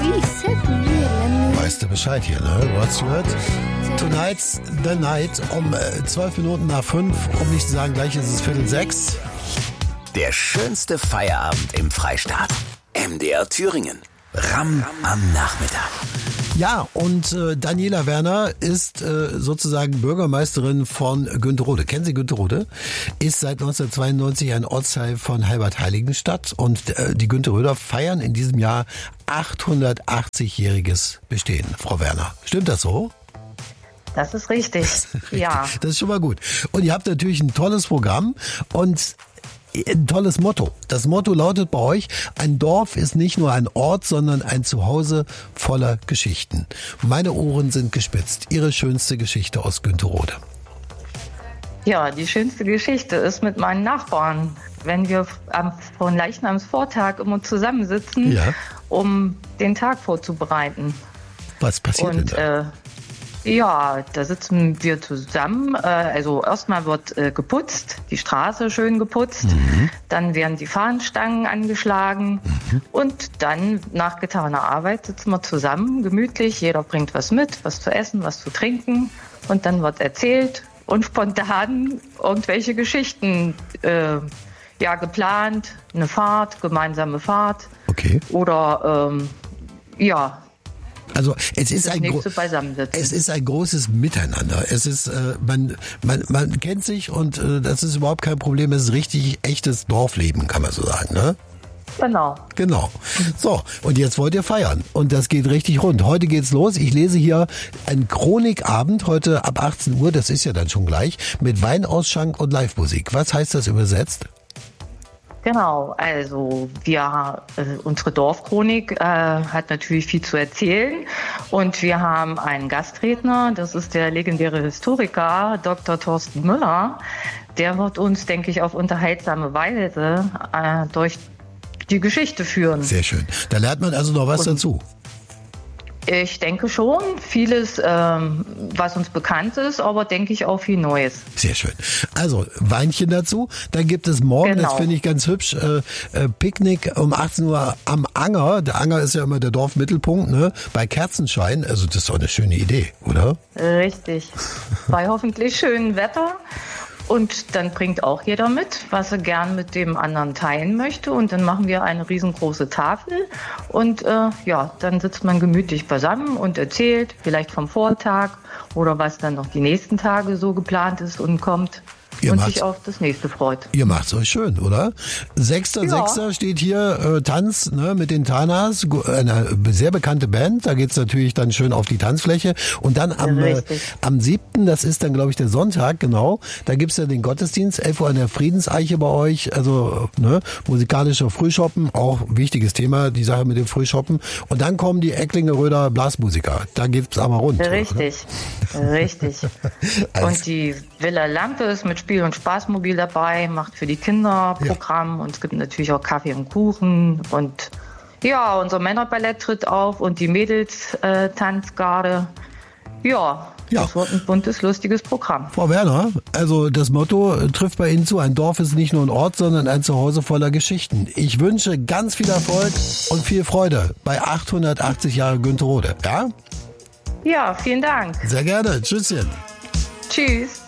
Weißt du Bescheid hier, ne? Rod Stewart. Tonight's the night um 12 Minuten nach 5, um nicht zu sagen, gleich ist es 5:45. Der schönste Feierabend im Freistaat. MDR Thüringen. Ram am Nachmittag. Ja, und Daniela Werner ist sozusagen Bürgermeisterin von Günterode. Kennen Sie Günterode? Ist seit 1992 ein Ortsteil von Heilbad-Heiligenstadt. Und die Günteröder feiern in diesem Jahr 880-jähriges Bestehen. Frau Werner, stimmt das so? Das ist richtig, ja. Das ist schon mal gut. Und ihr habt natürlich ein tolles Programm und ein tolles Motto. Das Motto lautet bei euch: Ein Dorf ist nicht nur ein Ort, sondern ein Zuhause voller Geschichten. Meine Ohren sind gespitzt. Ihre schönste Geschichte aus Günterode. Ja, die schönste Geschichte ist mit meinen Nachbarn, wenn wir von Leichnamsvortag immer zusammensitzen, um den Tag vorzubereiten. Was passiert denn da? Ja, da sitzen wir zusammen. Also erstmal wird geputzt, die Straße schön geputzt. Dann werden die Fahnenstangen angeschlagen. Und dann nach getaner Arbeit sitzen wir zusammen, gemütlich. Jeder bringt was mit, was zu essen, was zu trinken. Und dann wird erzählt und spontan irgendwelche Geschichten geplant. Eine Fahrt, gemeinsame Fahrt. Okay. Oder Also es ist ein großes Miteinander. Es ist man kennt sich und das ist überhaupt kein Problem. Es ist richtig echtes Dorfleben, kann man so sagen, ne? Genau. So, und jetzt wollt ihr feiern und das geht richtig rund. Heute geht's los. Ich lese hier einen Chronikabend heute ab 18 Uhr. Das ist ja dann schon gleich mit Weinausschank und Live-Musik. Was heißt das übersetzt? Genau, also unsere Dorfchronik hat natürlich viel zu erzählen und wir haben einen Gastredner, das ist der legendäre Historiker Dr. Thorsten Müller. Der wird uns, denke ich, auf unterhaltsame Weise durch die Geschichte führen. Sehr schön. Da lernt man also noch was dazu. Ich denke schon, vieles, was uns bekannt ist, aber denke ich auch viel Neues. Sehr schön. Also Weinchen dazu. Dann gibt es morgen, das finde ich ganz hübsch, Picknick um 18 Uhr am Anger. Der Anger ist ja immer der Dorfmittelpunkt, ne? Bei Kerzenschein. Also das ist doch eine schöne Idee, oder? Richtig. Bei hoffentlich schönem Wetter. Und dann bringt auch jeder mit, was er gern mit dem anderen teilen möchte. Und dann machen wir eine riesengroße Tafel. Und dann sitzt man gemütlich beisammen und erzählt, vielleicht vom Vortag oder was dann noch die nächsten Tage so geplant ist und kommt. Und sich auf das nächste freut. Ihr macht's euch schön, oder? 6.6. steht hier Tanz, ne, mit den Tanas, eine sehr bekannte Band. Da geht's natürlich dann schön auf die Tanzfläche. Und dann am 7., das ist dann, glaube ich, der Sonntag, genau, da gibt's ja den Gottesdienst, 11 Uhr an der Friedenseiche bei euch. Also musikalischer Frühschoppen, auch wichtiges Thema, die Sache mit dem Frühschoppen. Und dann kommen die Ecklingeröder Blasmusiker. Da geht's aber rund. Richtig. Und die Villa Lampe ist mit Spiel- und Spaßmobil dabei, macht für die Kinder Programm und es gibt natürlich auch Kaffee und Kuchen und unser Männerballett tritt auf und die Mädels-Tanzgarde. Das wird ein buntes, lustiges Programm. Frau Werner, also das Motto trifft bei Ihnen zu. Ein Dorf ist nicht nur ein Ort, sondern ein Zuhause voller Geschichten. Ich wünsche ganz viel Erfolg und viel Freude bei 880 Jahre Günterode. Ja? Ja, vielen Dank. Sehr gerne. Tschüsschen. Tschüss.